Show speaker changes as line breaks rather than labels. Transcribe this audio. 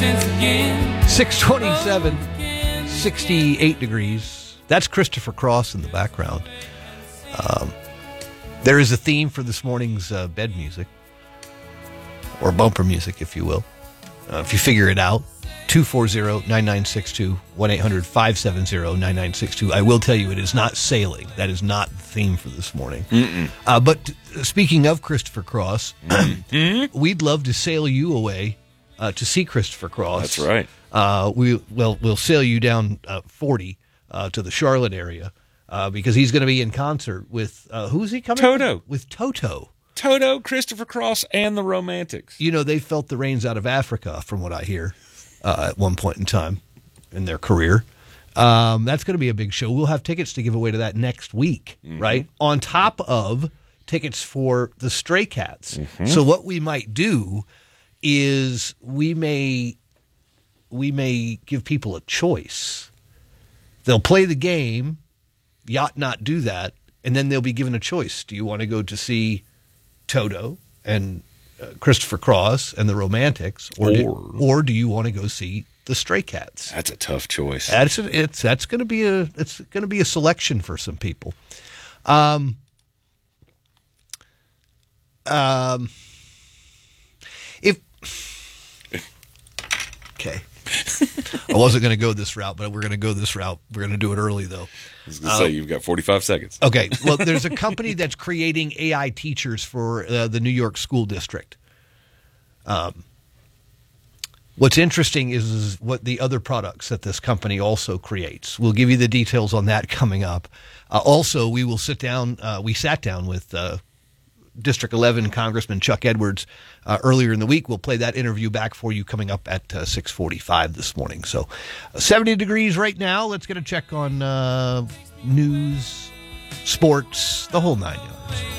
627, 68 degrees. That's Christopher Cross in the background. There is a theme for this morning's bed music, or bumper music, if you will. If you figure it out, 240-9962, 1-800-570-9962. I will tell you, it is not sailing. That is not the theme for this morning. But speaking of Christopher Cross, we'd love to sail you away to see Christopher Cross.
That's right.
We'll sail you down 40 to the Charlotte area because he's going to be in concert with, who's he coming
Toto.
With Toto.
Toto, Christopher Cross, and the Romantics.
You know, they felt the rains out of Africa, from what I hear, at one point in time in their career. That's going to be a big show. We'll have tickets to give away to that next week, right? On top of tickets for the Stray Cats. So what we might do is we may give people a choice. They'll play the game, Yacht Not Do That, and then they'll be given a choice. Do you want to go to see Toto and Christopher Cross and the Romantics, or do you want to go see the Stray Cats?
That's a tough choice.
That's going to be a selection for some people. Okay. I wasn't going to go this route, but we're going to go this route. We're going to do it early, though.
I was going to say, you've got 45 seconds.
Okay. Well, there's a company that's creating AI teachers for the New York School District. What's interesting is what the other products that this company also creates. We'll give you the details on that coming up. Also, we will sit down. We sat down with District 11 Congressman Chuck Edwards earlier in the week. We'll play that interview back for you coming up at 6:45 this morning. So 70 degrees right now. Let's get a check on news, sports, the whole 9 yards.